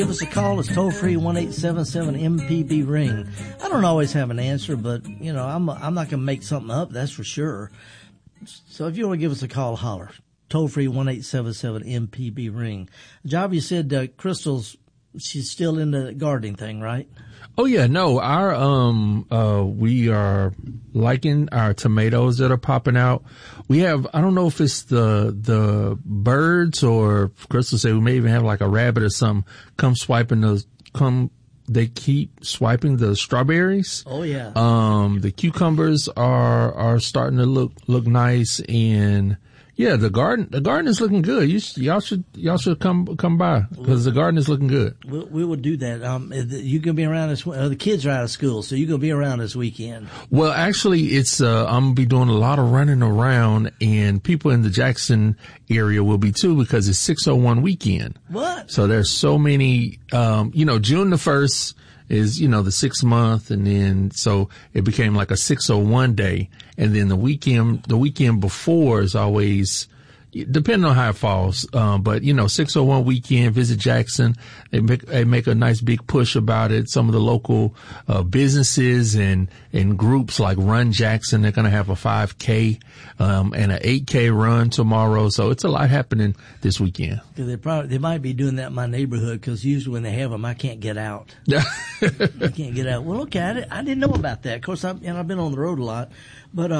Give us a call. It's toll-free 1-877-MPB-RING. I don't always have an answer, but, you know, I'm not going to make something up, that's for sure. So if you want to give us a call, holler. Toll-free 1-877-MPB-RING. Job, you said Crystal's, she's still in the gardening thing, right? Oh yeah, no, we are liking our tomatoes that are popping out. We have, I don't know if it's the birds or Crystal said we may even have like a rabbit or something they keep swiping the strawberries. Oh yeah. The cucumbers are starting to look nice, and yeah, the garden is looking good. Y'all should come by because the garden is looking good. We will do that. You gonna be around this? The kids are out of school, so you gonna be around this weekend? Well, actually, it's I'm gonna be doing a lot of running around, and people in the Jackson area will be too because it's 601 weekend. What? So there's so many. June the 1st is, the 6th month, and then so it became like a 601 day, and then the weekend before is always, depending on how it falls, but 601 weekend, visit Jackson. They make a nice big push about it. Some of the local businesses and groups like Run Jackson, they're going to have a 5K and an 8K run tomorrow. So it's a lot happening this weekend. They might be doing that in my neighborhood because usually when they have them, I can't get out. I can't get out. Well, look at it. I didn't know about that. Of course, I've been on the road a lot, but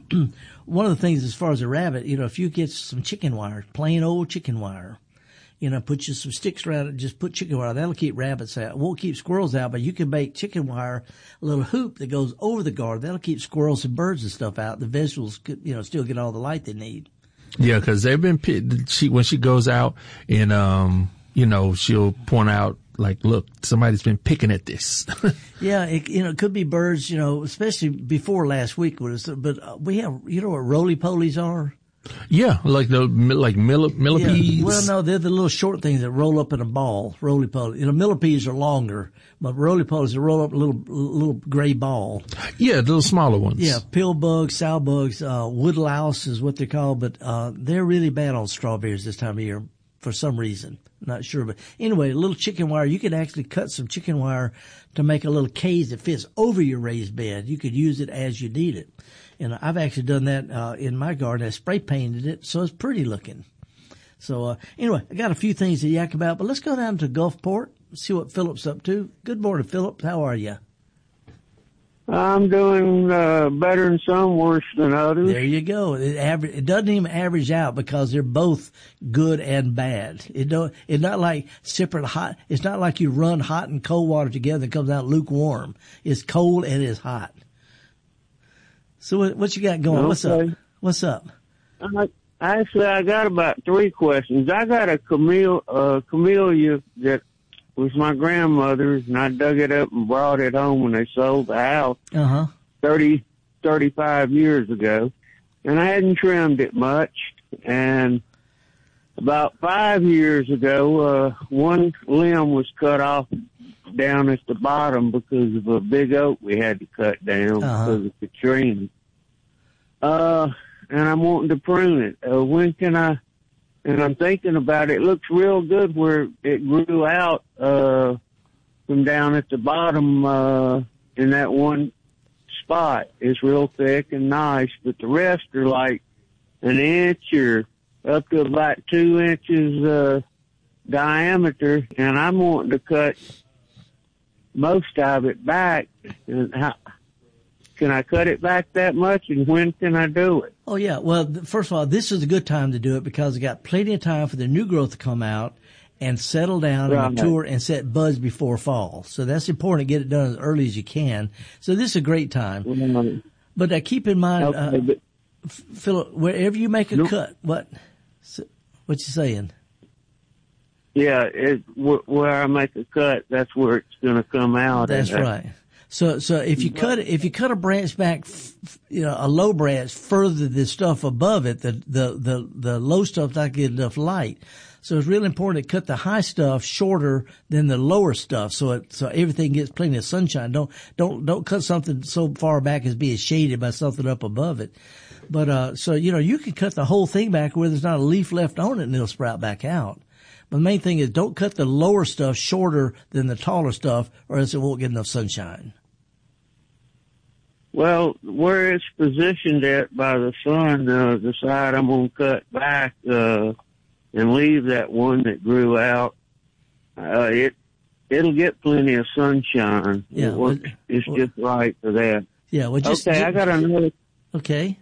one of the things as far as a rabbit, if you get some chicken wire, plain old chicken wire, put you some sticks around it, just put chicken wire. That'll keep rabbits out. It won't keep squirrels out, but you can make chicken wire a little hoop that goes over the garden. That'll keep squirrels and birds and stuff out. The vegetables could, still get all the light they need. Yeah, because they've been, when she goes out and, she'll point out, like, look, somebody's been picking at this. Yeah, it could be birds, especially before last week. But we have, what roly-polies are? Yeah, like millipedes. Yeah. Well, no, they're the little short things that roll up in a ball, roly-poly. Millipedes are longer, but roly-polies roll up a little gray ball. Yeah, the little smaller ones. Yeah, pill bugs, sow bugs, woodlouse is what they're called, but they're really bad on strawberries this time of year for some reason. Not sure, but anyway, a little chicken wire. You could actually cut some chicken wire to make a little cage that fits over your raised bed. You could use it as you need it. And I've actually done that in my garden. I spray painted it, so it's pretty looking. So anyway, I got a few things to yak about, but let's go down to Gulfport, see what Philip's up to. Good morning, Philip. How are you? I'm doing better than some, worse than others. There you go. It doesn't even average out because they're both good and bad. It's not like separate hot. It's not like you run hot and cold water together and it comes out lukewarm. It's cold and it's hot. So what you got going? Okay. What's up? Actually, I got about 3 questions. I got a camellia that was my grandmother's, and I dug it up and brought it home when they sold the house 35 years ago. And I hadn't trimmed it much. And about 5 years ago, one limb was cut off down at the bottom because of a big oak we had to cut down because of Katrina. And I'm wanting to prune it. When can I? And I'm thinking about it. It looks real good where it grew out from down at the bottom in that one spot. It's real thick and nice, but the rest are like an inch or up to about 2 inches diameter. And I'm wanting to cut most of it back. And can I cut it back that much, and when can I do it? Oh, yeah. Well, first of all, this is a good time to do it because you got plenty of time for the new growth to come out and settle down and mature and set buds before fall. So that's important to get it done as early as you can. So this is a great time. But keep in mind, Philip, wherever you make a cut, what you saying? Yeah, where I make a cut, that's where it's going to come out. That's right. So if you cut a branch back, a low branch further the stuff above it, the low stuff not get enough light. So it's really important to cut the high stuff shorter than the lower stuff, so everything gets plenty of sunshine. Don't cut something so far back as being shaded by something up above it. But you can cut the whole thing back where there's not a leaf left on it, and it'll sprout back out. But the main thing is don't cut the lower stuff shorter than the taller stuff, or else it won't get enough sunshine. Well, where it's positioned at by the sun, the side I'm going to cut back and leave that one that grew out, it'll get plenty of sunshine. Yeah, it's just right for that. Yeah, well, I got another. Okay.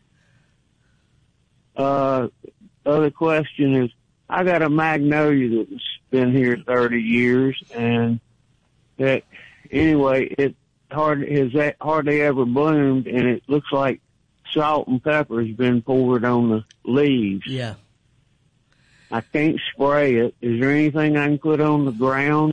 Other question is, I got a magnolia that's been here 30 years, and that anyway, it hardly ever bloomed, and it looks like salt and pepper has been poured on the leaves. Yeah. I can't spray it. Is there anything I can put on the ground,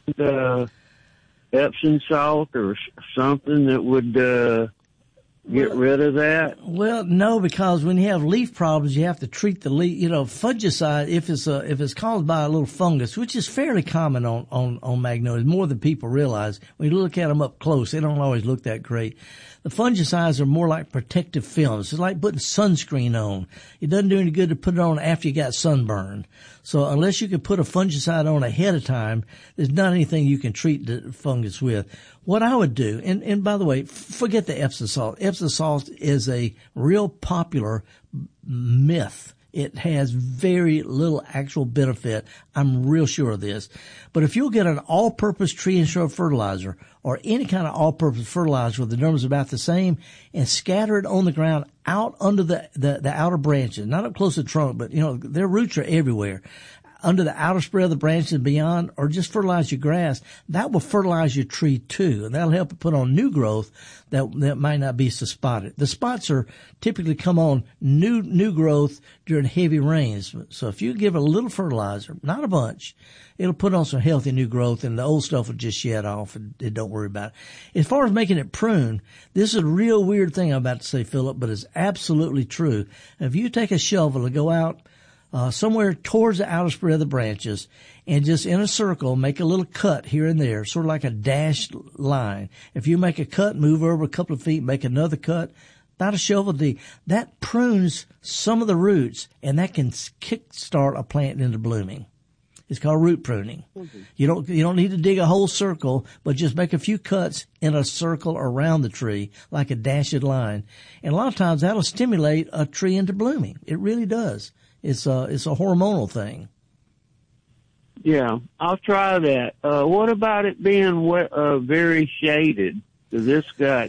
Epsom salt or something that would get rid of that? Well, no, because when you have leaf problems, you have to treat the leaf. Fungicide, if it's caused by a little fungus, which is fairly common on magnolias, more than people realize. When you look at them up close, they don't always look that great. The fungicides are more like protective films. It's like putting sunscreen on. It doesn't do any good to put it on after you got sunburn. So unless you can put a fungicide on ahead of time, there's not anything you can treat the fungus with. What I would do, and by the way, forget the Epsom salt. Epsom salt is a real popular myth. It has very little actual benefit. I'm real sure of this. But if you'll get an all-purpose tree and shrub fertilizer or any kind of all-purpose fertilizer where the number's about the same and scatter it on the ground out under the outer branches, not up close to the trunk, but, their roots are everywhere, under the outer spread of the branches and beyond, or just fertilize your grass, that will fertilize your tree too, and that'll help it put on new growth that might not be so spotted. The spots are typically come on new growth during heavy rains. So if you give it a little fertilizer, not a bunch, it'll put on some healthy new growth, and the old stuff will just shed off, and don't worry about it. As far as making it prune, this is a real weird thing I'm about to say, Philip, but it's absolutely true. If you take a shovel and go out somewhere towards the outer spread of the branches and just in a circle make a little cut here and there, sort of like a dashed line. If you make a cut, move over a couple of feet, make another cut, about a shovel deep, that prunes some of the roots, and that can kickstart a plant into blooming. It's called root pruning. Mm-hmm. You don't need to dig a whole circle, but just make a few cuts in a circle around the tree, like a dashed line. And a lot of times that'll stimulate a tree into blooming. It really does. It's a hormonal thing. Yeah, I'll try that. What about it being very shaded? Because it's got,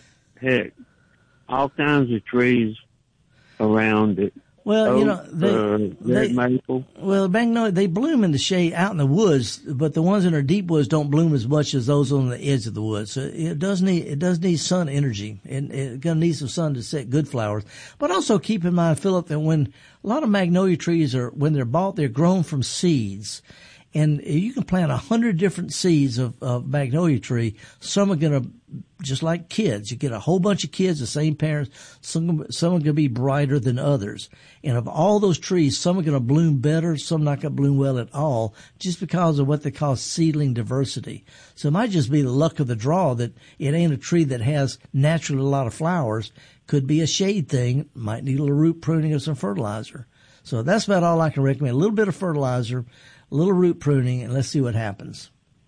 all kinds of trees around it. Well, red maple. Well, magnolia, they bloom in the shade out in the woods, but the ones in our deep woods don't bloom as much as those on the edge of the woods. So it does need sun energy, and it's gonna need some sun to set good flowers. But also keep in mind, Philip, that when a lot of magnolia trees when they're bought, they're grown from seeds. And you can plant 100 different seeds of magnolia tree. Some are going to, just like kids, you get a whole bunch of kids, the same parents. Some are going to be brighter than others. And of all those trees, some are going to bloom better, some not going to bloom well at all, just because of what they call seedling diversity. So it might just be the luck of the draw that it ain't a tree that has naturally a lot of flowers. Could be a shade thing, might need a little root pruning or some fertilizer. So that's about all I can recommend. A little bit of fertilizer, a little root pruning, and let's see what happens.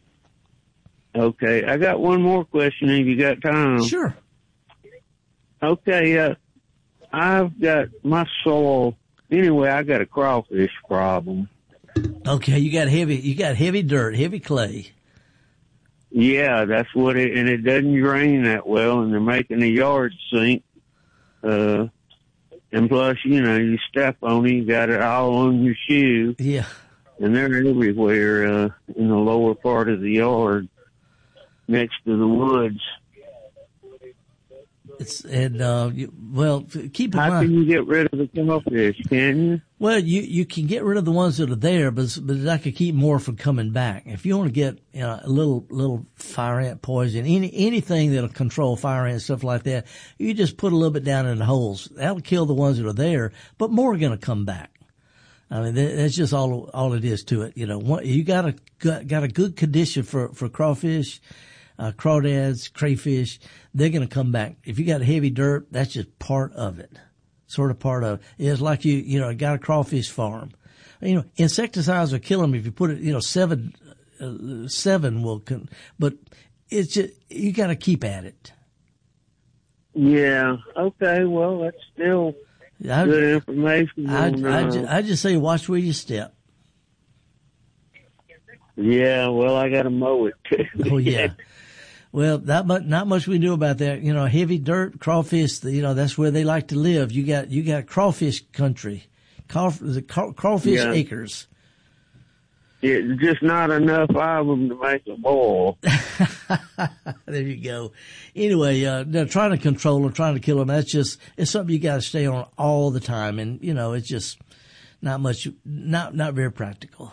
Okay, I got one more question if you got time. Sure. Okay, I've got my soil. Anyway, I got a crawfish problem. Okay, you got heavy dirt, heavy clay. Yeah, that's what and it doesn't drain that well, and they're making the yard sink. And plus, you step on it, you got it all on your shoe. Yeah. And they're everywhere, in the lower part of the yard, next to the woods. Keep in mind. How can you get rid of the crawfish? Can you? Well, you can get rid of the ones that are there, but that could keep more from coming back. If you want to get a little fire ant poison, anything that'll control fire ants, stuff like that, you just put a little bit down in the holes. That'll kill the ones that are there, but more are going to come back. I mean, that's just all it is to it. You got a good condition for crawfish, crawdads, crayfish. They're going to come back. If you got heavy dirt, that's just part of it. Sort of part of it. It's like you got a crawfish farm. insecticides will kill them if you put it, 7 will, but it's just, you got to keep at it. Yeah. Okay. Well, that's still good information. I just say watch where you step. Yeah. Well, I got to mow it too. Oh yeah. Well, not much we do about that. Heavy dirt, crawfish. That's where they like to live. You got crawfish country, crawfish acres. It's just not enough of them to make a boil. There you go. Anyway, they're trying to control them, trying to kill them. It's something you got to stay on all the time. And, it's just not much, not very practical.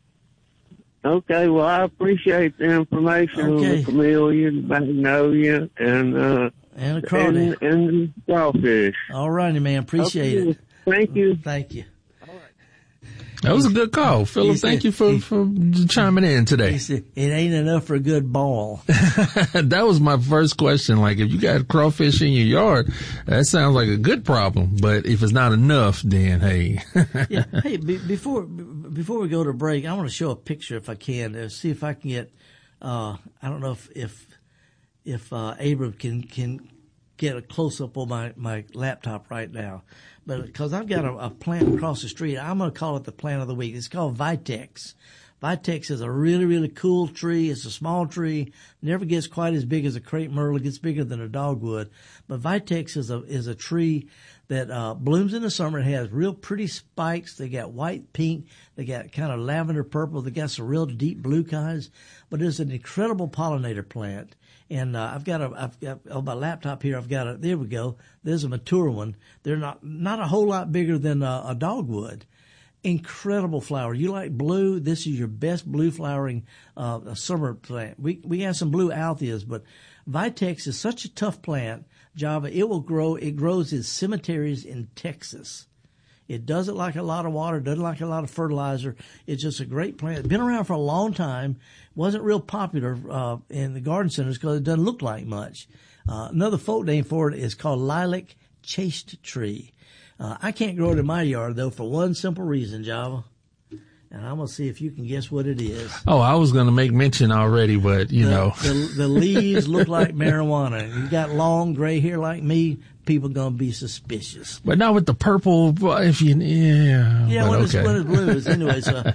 Okay. Well, I appreciate the information on the chameleon, magnolia, and the crawdad. And the crawfish. All righty, man. Appreciate it. Thank you. Thank you. That was a good call, Philip. Thank you for chiming in today. He said, it ain't enough for a good ball. That was my first question. Like, if you got crawfish in your yard, that sounds like a good problem. But if it's not enough, then hey. Yeah. Hey, before we go to break, I want to show a picture if I can. See if I can get. I don't know if Abram can get a close up on my laptop right now. But because I've got a plant across the street, I'm going to call it the plant of the week. It's called Vitex. Vitex is a really, really cool tree. It's a small tree. Never gets quite as big as a crepe myrtle. It gets bigger than a dogwood. But Vitex is a tree that blooms in the summer. It has real pretty spikes. They got white, pink. They got kind of lavender purple. They got some real deep blue kinds. But it's an incredible pollinator plant. And I've got on my laptop here. There we go. There's a mature one. They're not a whole lot bigger than a dogwood. Incredible flower. You like blue? This is your best blue flowering summer plant. We have some blue althias, but Vitex is such a tough plant, Java. It will grow. It grows in cemeteries in Texas. It doesn't like a lot of water, doesn't like a lot of fertilizer. It's just a great plant. It's been around for a long time. Wasn't real popular in the garden centers because it doesn't look like much. Another folk name for it is called lilac chaste tree. I can't grow it in my yard, though, for one simple reason, Java. And I'm going to see if you can guess what it is. Oh, I was going to make mention already, but, The leaves look like marijuana. You got long gray hair like me, people going to be suspicious. But not with the purple, if you, yeah, when it's blue. Anyway, so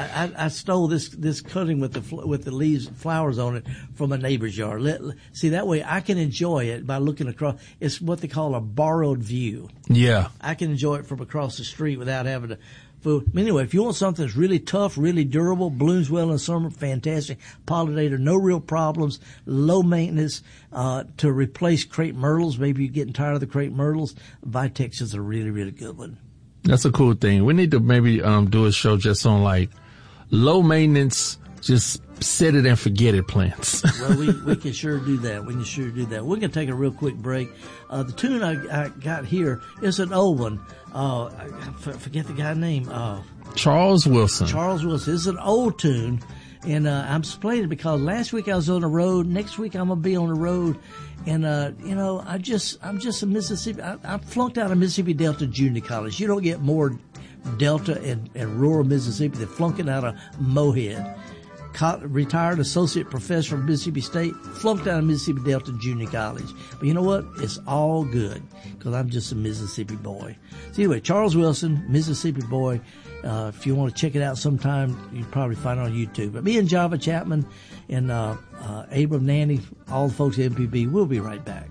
I stole this cutting with the leaves, flowers on it from a neighbor's yard. See, that way I can enjoy it by looking across. It's what they call a borrowed view. Yeah. I can enjoy it from across the street without having to. Anyway, if you want something that's really tough, really durable, blooms well in the summer, fantastic, pollinator, no real problems, low maintenance, to replace crepe myrtles, maybe you're getting tired of the crepe myrtles, Vitex is a really, really good one. That's a cool thing. We need to maybe do a show just on like low maintenance, just set it and forget it plants. Well, we can sure do that. We're going to take a real quick break. The tune I got here is an old one. I forget the guy's name. Charles Wilson. Charles Wilson. It's an old tune. And I'm playing it because last week I was on the road. Next week I'm going to be on the road. And, I'm just a Mississippi. I flunked out of Mississippi Delta Junior College. You don't get more Delta and rural Mississippi than flunking out of Mohead. Retired associate professor from Mississippi State, flunked out of Mississippi Delta Junior College. But you know what? It's all good because I'm just a Mississippi boy. So anyway, Charles Wilson, Mississippi boy. If you want to check it out sometime, you can probably find it on YouTube. But me and Java Chapman and Abram Nanny, all the folks at MPB, we'll be right back.